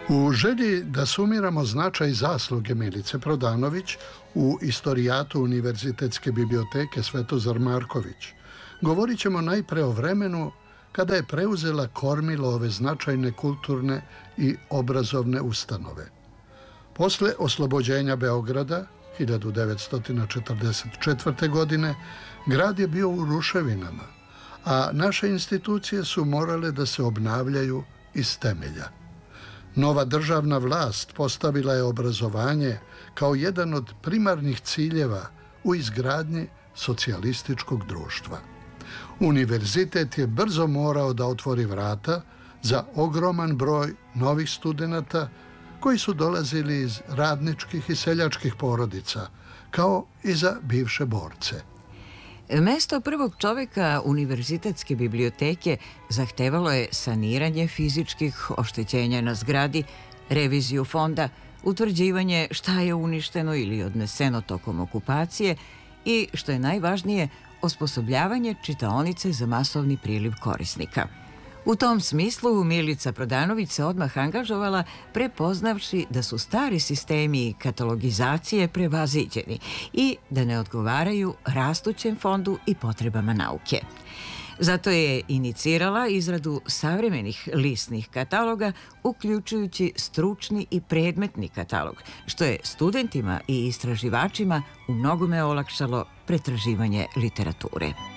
U želji da sumiramo značaj i zasluge Milice Prodanović u istorijatu Univerzitetske biblioteke Svetozar Marković, govorit ćemo najpre o vremenu kada je preuzela kormilo ove značajne kulturne i obrazovne ustanove. Posle oslobođenja Beograda 1944. godine grad je bio u ruševinama, a naše institucije su morale da se obnavljaju iz temelja. Nova državna vlast postavila je obrazovanje kao jedan od primarnih ciljeva u izgradnji socijalističkog društva. Univerzitet je brzo morao da otvori vrata za ogroman broj novih studenata koji su dolazili iz radničkih i seljačkih porodica, kao i za bivše borce. Mesto prvog čoveka Univerzitetske biblioteke zahtevalo je saniranje fizičkih oštećenja na zgradi, reviziju fonda, utvrđivanje šta je uništeno ili odneseno tokom okupacije i, što je najvažnije, osposobljavanje čitaonice za masovni priliv korisnika. U tom smislu Milica Prodanović se odmah angažovala, prepoznavši da su stari sistemi katalogizacije prevaziđeni i da ne odgovaraju rastućem fondu i potrebama nauke. Zato je inicirala izradu savremenih listnih kataloga, uključujući stručni i predmetni katalog, što je studentima i istraživačima u mnogome olakšalo pretraživanje literature.